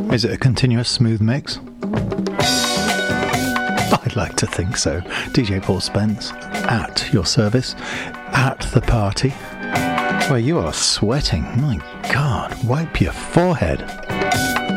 Is it a continuous smooth mix? I'd like to think so. DJ Paul Spence, at your service, at the party, where you are sweating. My God, wipe your forehead.